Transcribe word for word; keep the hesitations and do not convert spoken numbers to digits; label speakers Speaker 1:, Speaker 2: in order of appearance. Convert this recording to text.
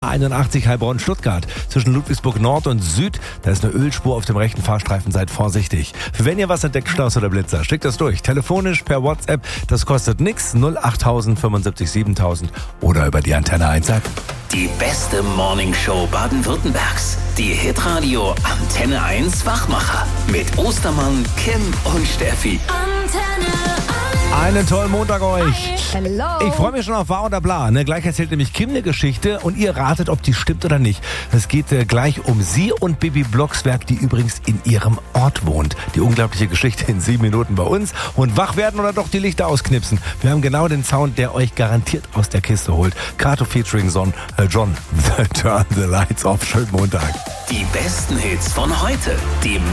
Speaker 1: einundachtzig Heilbronn-Stuttgart. Zwischen Ludwigsburg Nord und Süd, da ist eine Ölspur auf dem rechten Fahrstreifen, seid vorsichtig. Für wenn ihr was entdeckt, Staus oder Blitzer, schickt das durch. Telefonisch, per WhatsApp, das kostet nix, null achttausend fünfundsiebzig siebentausend oder über die Antenne eins App.
Speaker 2: Die beste Morningshow Baden-Württembergs. Die Hitradio Antenne eins Wachmacher. Mit Ostermann, Kim und Steffi.
Speaker 3: Antenne eins.
Speaker 1: Einen tollen Montag euch.
Speaker 3: Hello.
Speaker 1: Ich freue mich schon auf Wahr oder Bla. Ne? Gleich erzählt nämlich Kim eine Geschichte und ihr ratet, ob die stimmt oder nicht. Es geht äh, gleich um sie und Bibi Blocksberg, die übrigens in ihrem Ort wohnt. Die unglaubliche Geschichte in sieben Minuten bei uns. Und wach werden oder doch die Lichter ausknipsen. Wir haben genau den Sound, der euch garantiert aus der Kiste holt. Kato featuring Son, äh John. Turn the Lights Off. Schönen Montag.
Speaker 2: Die besten Hits von heute. Die